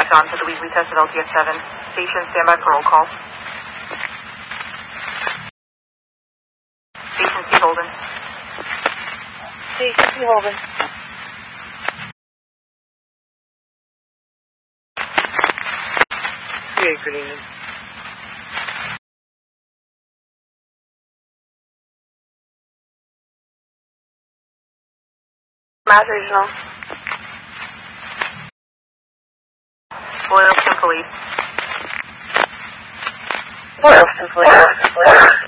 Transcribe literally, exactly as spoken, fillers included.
John to the weekly test at L T S seven. Station, stand by for roll call. Station C. Holden. Station C. Holden. Yeah, good evening. Mass Regional. Boylston Police. Boylston Police.